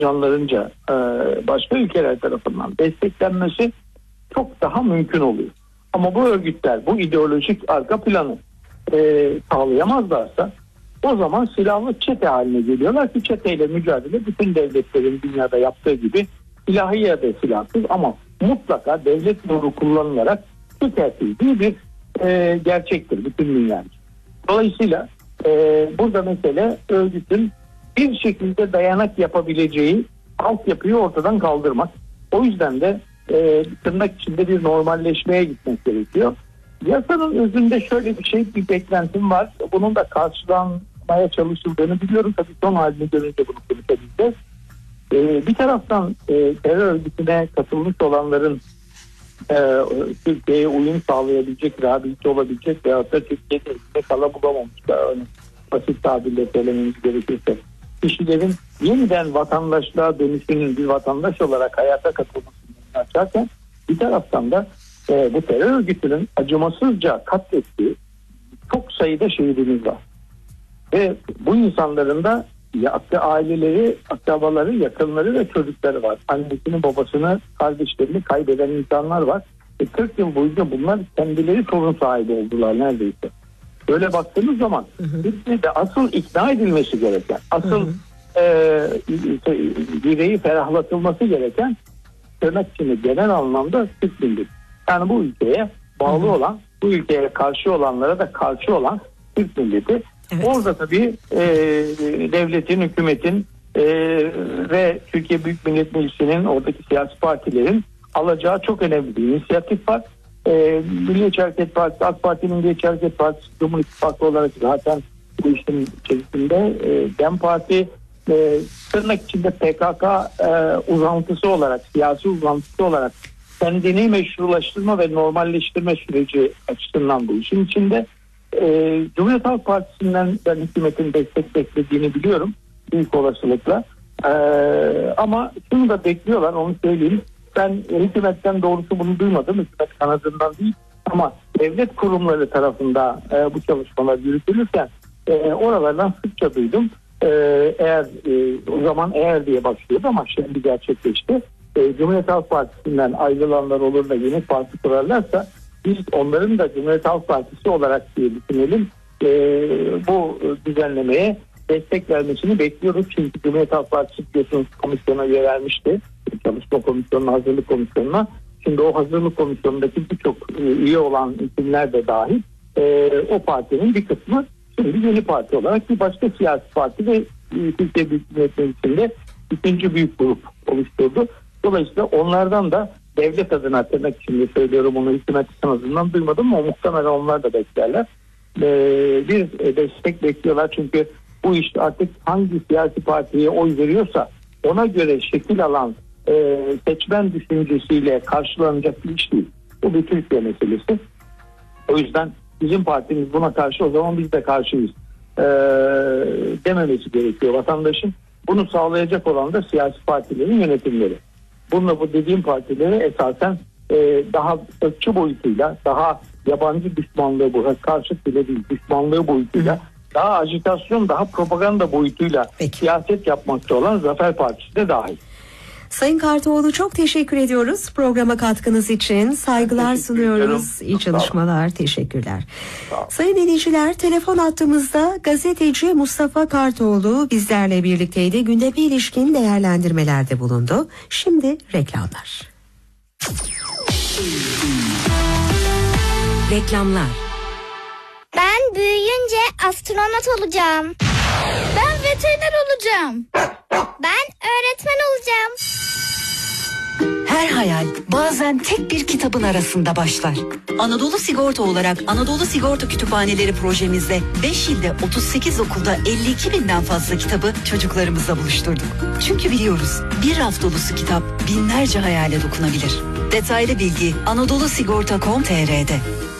patlıcanlarınca başka ülkeler tarafından desteklenmesi çok daha mümkün oluyor. Ama bu örgütler bu ideolojik arka planı sağlayamazlarsa o zaman silahlı çete haline geliyorlar ki çeteyle mücadele bütün devletlerin dünyada yaptığı gibi silahlı ya da silahsız ama mutlaka devlet nuru kullanılarak tüketildiği bir gerçektir bütün dünyada. Dolayısıyla burada mesele örgütün bir şekilde dayanak yapabileceği altyapıyı ortadan kaldırmak. O yüzden de tırnak içinde bir normalleşmeye gitmek gerekiyor. Yasanın özünde şöyle bir şey, bir beklentim var. Bunun da karşılanmaya çalışıldığını biliyorum. Tabii son halini görünce bunu konuşabileceğiz. Bir taraftan terör örgütüne katılmış olanların Türkiye'ye uyum sağlayabilecek, rehabilite olabilecek veyahut da Türkiye'de içinde kala bulamamışlar. Yani basit tabirle söylememiz gerekirse. Kişilerin yeniden vatandaşlığa dönüşünün bir vatandaş olarak hayata katılmasını açarken bir taraftan da bu terör örgütünün acımasızca katlettiği çok sayıda şehidimiz var. Ve bu insanların da aileleri, akrabaları, yakınları ve çocukları var. Annesini, babasını, kardeşlerini kaybeden insanlar var. 40 yıl boyunca bunlar kendileri torun sahibi oldular neredeyse. Böyle baktığımız zaman Türkiye'de asıl ikna edilmesi gereken, asıl yüreği ferahlatılması gereken tırnak içinde genel anlamda Türk milleti. Yani bu ülkeye bağlı olan, bu ülkeye karşı olanlara da karşı olan Türk milleti. Evet. Orada tabii devletin, hükümetin ve Türkiye Büyük Millet Meclisi'nin, oradaki siyasi partilerin alacağı çok önemli bir inisiyatif var. Milliyetçi Hareket Partisi, AK Parti'nin Milliyetçi Hareket Partisi, Cumhur İttifakı olarak zaten bu işin içerisinde DEM Parti tırnak içinde PKK uzantısı olarak, siyasi uzantısı olarak kendini meşrulaştırma ve normalleştirme süreci açısından bu işin içinde. Cumhuriyet Halk Partisi'nden ben hükümetin destek beklediğini biliyorum büyük olasılıkla. Ama şunu da bekliyorlar, onu söyleyeyim. Ben hükümetten doğrusu bunu duymadım. Hükümet kanadından değil ama devlet kurumları tarafında bu çalışmalar yürütülürken oralardan sıkça duydum. O zaman eğer diye başlıyordu ama şimdi gerçekleşti. Cumhuriyet Halk Partisi'nden ayrılanlar olur da yeni parti kurarlarsa biz onların da Cumhuriyet Halk Partisi olarak diye düşünelim bu düzenlemeye destek vermesini bekliyoruz. Çünkü Cumhuriyet Halk Partisi biliyorsunuz komisyona üye vermişti. Çalışma komisyonuna, hazırlık komisyonuna. Şimdi o hazırlık komisyonundaki birçok üye olan isimler de dahil o partinin bir kısmı şimdi yeni parti olarak bir başka siyasi parti ve Türkiye Büyük Millet Meclisi'nde ikinci büyük grup oluşturdu. Dolayısıyla onlardan da devlet adına tırnak içinde söylüyorum, onu hükümet kanadından duymadım ama muhtemelen onlar da beklerler. Bir destek bekliyorlar çünkü bu iş artık hangi siyasi partiye oy veriyorsa ona göre şekil alan seçmen düşüncesiyle karşılanacak bir iş değil. Bu bir Türkiye meselesi. O yüzden bizim partimiz buna karşı, o zaman biz de karşıyız dememesi gerekiyor vatandaşın. Bunu sağlayacak olan da siyasi partilerin yönetimleri. Bununla bu dediğim partileri esasen daha ırkçı boyutuyla, daha yabancı düşmanlığı, bu karşıt bile değil, düşmanlığı boyutuyla, daha ajitasyon, daha propaganda boyutuyla siyaset yapmakta olan Zafer Partisi de dahil. Sayın Kartoğlu, çok teşekkür ediyoruz programa katkınız için. Saygılar sunuyoruz. İyi çalışmalar. Teşekkürler. Sayın dinleyiciler, telefon attığımızda gazeteci Mustafa Kartoğlu bizlerle birlikteydi. Gündeme ilişkin değerlendirmelerde bulundu. Şimdi reklamlar. Reklamlar. Ben büyüyünce astronot olacağım. Ben veteriner olacağım. Ben öğretmen olacağım. Her hayal bazen tek bir kitabın arasında başlar. Anadolu Sigorta olarak Anadolu Sigorta Kütüphaneleri projemizde 5 ilde 38 okulda 52.000'den fazla kitabı çocuklarımızla buluşturduk. Çünkü biliyoruz bir raf dolusu kitap binlerce hayale dokunabilir. Detaylı bilgi anadolusigorta.com.tr'de.